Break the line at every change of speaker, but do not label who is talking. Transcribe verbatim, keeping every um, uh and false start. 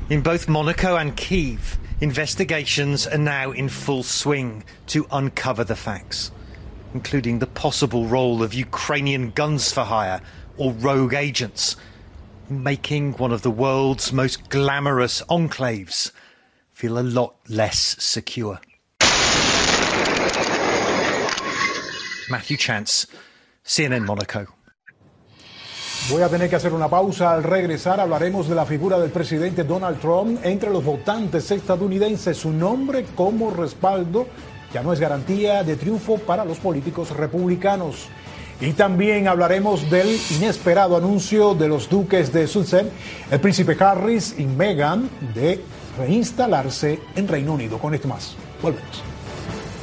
In both Monaco and Kyiv, investigations are now in full swing to uncover the facts, including the possible role of Ukrainian guns for hire or rogue agents, in making one of the world's most glamorous enclaves feel a lot less secure. Matthew Chance, C N N Monaco.
Voy a tener que hacer una pausa. Al regresar hablaremos de la figura del presidente Donald Trump entre los votantes estadounidenses. Su nombre como respaldo ya no es garantía de triunfo para los políticos republicanos. Y también hablaremos del inesperado anuncio de los duques de Sussex, el príncipe Harry y Meghan, de reinstalarse en Reino Unido. Con esto más, volvemos.